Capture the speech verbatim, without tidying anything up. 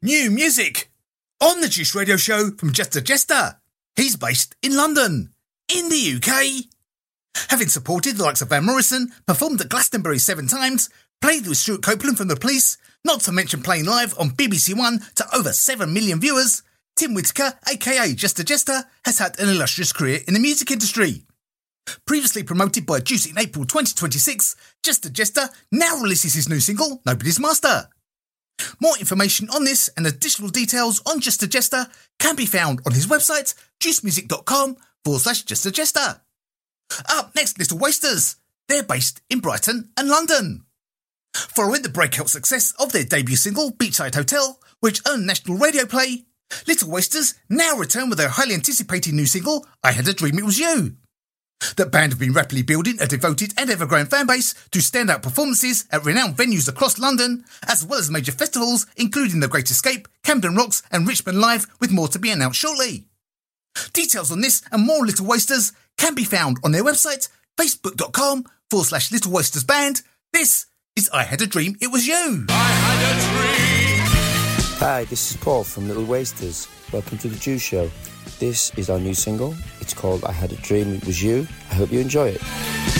New music on the Juice Radio Show from Jester Jester. He's based in London, in the U K. Having supported the likes of Van Morrison, performed at Glastonbury seven times, played with Stuart Copeland from The Police, not to mention playing live on B B C One to over seven million viewers, Tim Whitaker, aka Jester Jester, has had an illustrious career in the music industry. Previously promoted by Juice in April twenty twenty-six, Jester Jester now releases his new single, Nobody's Master. More information on this and additional details on Jester Jester can be found on his website, juicemusic.com forward slash Jester Jester. Up next, Little Wasters. They're based in Brighton and London. Following the breakout success of their debut single, Beachside Hotel, which earned national radio play, Little Wasters now return with their highly anticipated new single, I Had a Dream It Was You. The band have been rapidly building a devoted and ever-growing fanbase to standout performances at renowned venues across London, as well as major festivals including The Great Escape, Camden Rocks and Richmond Live, with more to be announced shortly. Details on this and more Little Wasters can be found on their website, facebook.com forward slash Little Wasters Band. This is I Had a Dream It Was You. I had a dream. Hi, this is Paul from Little Wasters. Welcome to the Juice Show. This is our new single. It's called I Had a Dream It Was You. I hope you enjoy it.